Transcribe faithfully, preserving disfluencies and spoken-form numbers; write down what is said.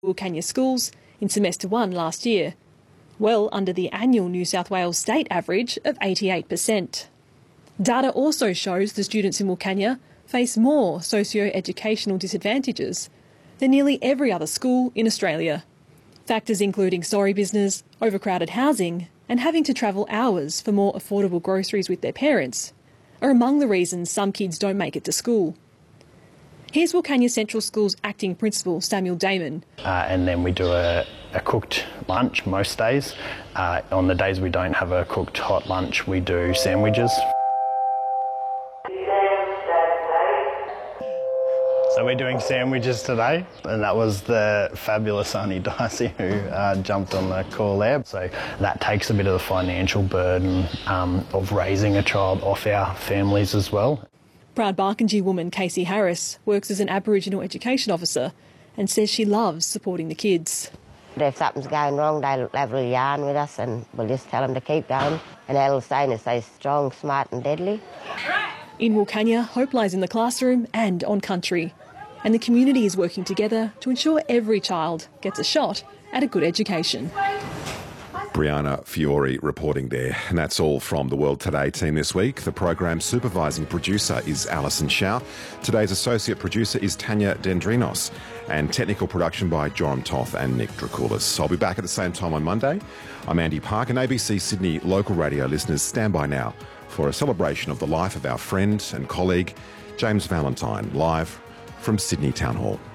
Wilcannia schools in semester one last year, well under the annual New South Wales state average of eighty-eight percent. Data also shows the students in Wilcannia face more socio-educational disadvantages than nearly every other school in Australia. Factors including sorry business, overcrowded housing and having to travel hours for more affordable groceries with their parents are among the reasons some kids don't make it to school. Here's Wilcannia Central School's acting principal, Samuel Damon. Uh, and then we do a, a cooked lunch most days. Uh, on the days we don't have a cooked hot lunch, we do sandwiches. So we're doing sandwiches today, and that was the fabulous Auntie Dicey who uh, jumped on the call there. So that takes a bit of the financial burden um, of raising a child off our families as well. Proud Barkindji woman Casey Harris works as an Aboriginal education officer and says she loves supporting the kids. If something's going wrong, they'll have a yarn with us and we'll just tell them to keep going. And they'll say, stay strong, smart and deadly. In Wilcannia, hope lies in the classroom and on country. And the community is working together to ensure every child gets a shot at a good education. Brianna Fiore reporting there. And that's all from the World Today team this week. The program's supervising producer is Alison Shaw. Today's associate producer is Tanya Dendrinos. And technical production by Joram Toth and Nick Dracoulis. I'll be back at the same time on Monday. I'm Andy Park, and A B C Sydney local radio listeners stand by now for a celebration of the life of our friend and colleague, James Valentine, live from Sydney Town Hall.